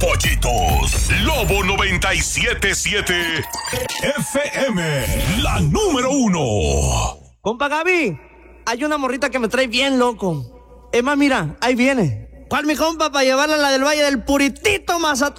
pollitos. Lobo 97.7 FM, la número 1. Compa Gaby, hay una morrita que me trae bien loco. Es más, mira, ahí viene. ¿Cuál, mi compa? Para llevarla a la del Valle del Puritito, Mazatlán.